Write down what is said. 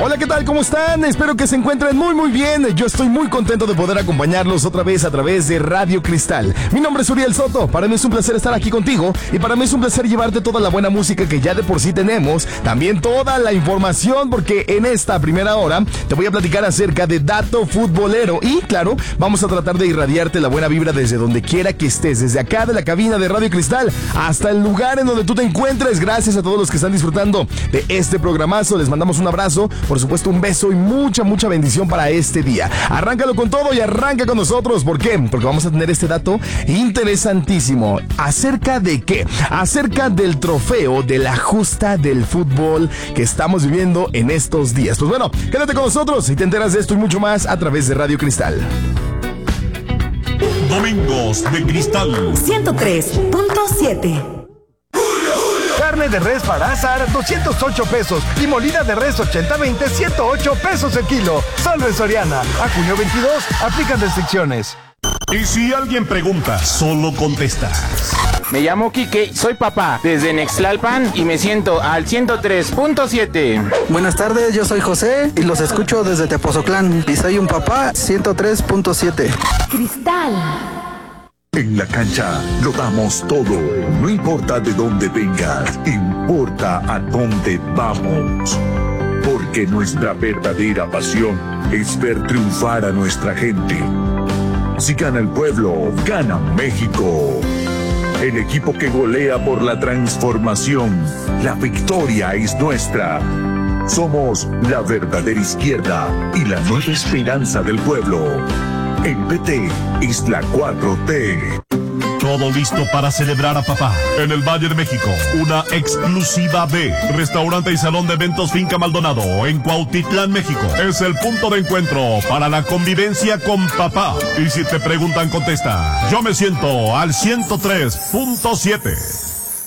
Hola, ¿qué tal? ¿Cómo están? Espero que se encuentren muy bien. Yo estoy muy contento de poder acompañarlos otra vez a través de Radio Cristal. Mi nombre es Uriel Soto. Para mí es un placer estar aquí contigo y para mí es un placer llevarte toda la buena música que ya de por sí tenemos, también toda la información, porque en esta primera hora te voy a platicar acerca de dato futbolero y, claro, vamos a tratar de irradiarte la buena vibra desde donde quiera que estés, desde acá de la cabina de Radio Cristal hasta el lugar en donde tú te encuentres. Gracias a todos los que están disfrutando de este programazo. Les mandamos un abrazo, por supuesto un beso y mucha bendición para este día. Arráncalo con todo y arranca con nosotros. ¿Por qué? Porque vamos a tener este dato interesantísimo. ¿Acerca de qué? Acerca del trofeo de la justa del fútbol que estamos viviendo en estos días. Pues bueno, quédate con nosotros y te enteras de esto y mucho más a través de Radio Cristal. Domingos de Cristal 103.7. Carne de res para asar, 208 pesos. Y molida de res 80-20, 108 pesos el kilo. Solo en Soriana. A junio 22, aplican restricciones. Y si alguien pregunta, solo contestas. Me llamo Quique, soy papá desde Nextlalpan y me siento al 103.7. Buenas tardes, yo soy José y los escucho desde Tepoztlán y soy un papá 103.7. Cristal. En la cancha lo damos todo, no importa de dónde vengas, importa a dónde vamos. Porque nuestra verdadera pasión es ver triunfar a nuestra gente. Si gana el pueblo, gana México. El equipo que golea por la transformación, la victoria es nuestra. Somos la verdadera izquierda y la nueva esperanza del pueblo. El PT es la 4T. Todo listo para celebrar a papá. En el Valle de México, una exclusiva de Restaurante y Salón de Eventos Finca Maldonado en Cuautitlán, México. Es el punto de encuentro para la convivencia con papá. Y si te preguntan, contesta: yo me siento al 103.7.